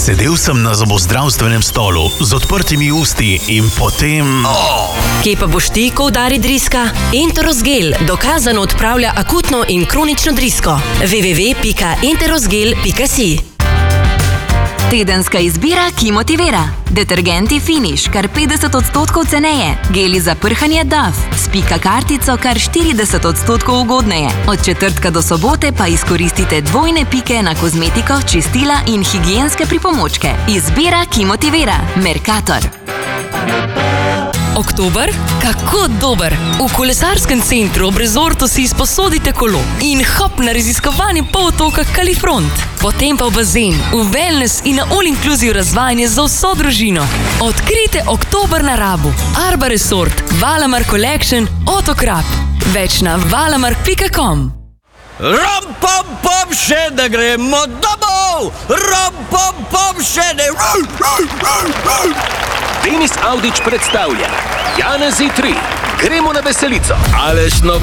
Sedel sem na zobozdravstvenem stolu z odprtimi usti in potem... Kje pa boš ti, ko udari driska? Enterosgel dokazano odpravlja akutno in kronično drisko. www.enterosgel.si. Tedenska izbira, ki motivira. Detergenti Finish, kar 50% ceneje. Geli za prhanje Dove, s pika kartico kar 40% ugodneje. Od četrtka do sobote pa izkoristite dvojne pike na kozmetiko, čistila in higienske pripomočke. Izbira, ki motivira. Mercator. Oktober? Kako dober! V kolesarskem centru ob rezortu si izposodite kolo in hop na raziskovanje polotoka Kalifront. Potem pa v bazen, v wellness in na all-inclusive razvajanje za vso družino. Odkrite oktober na Rabu. Arba Resort, Valamar Collection, Otokrap. Več na valamark.com. Rom-pom-pom, še ne gremo domov! Rom-pom-pom, še ne... Denis Avdić predstavlja Janezi 3. Gremo na veselico. Aleš nova